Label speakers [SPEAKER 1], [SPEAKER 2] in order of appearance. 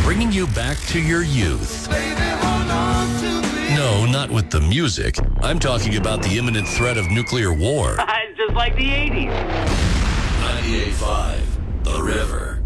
[SPEAKER 1] bringing you back to your youth. No, not with the music. I'm talking about the imminent threat of nuclear war.
[SPEAKER 2] It's just like the 80s.
[SPEAKER 1] 98.5, The River.